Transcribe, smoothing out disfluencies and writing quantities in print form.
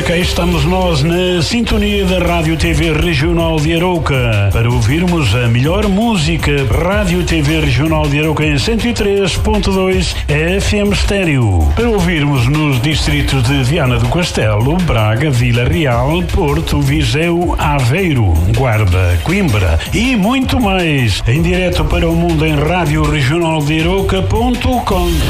cá estamos nós na sintonia da Rádio TV Regional de Arouca para ouvirmos a melhor música. Rádio TV Regional de Arouca em 103.2 FM estéreo. Para ouvirmos nos distritos de Viana do Castelo, Braga, Vila Real, Porto, Viseu, Aveiro, Guarda, Coimbra e muito mais. Em direto para o mundo em radioregionaldearouca.com.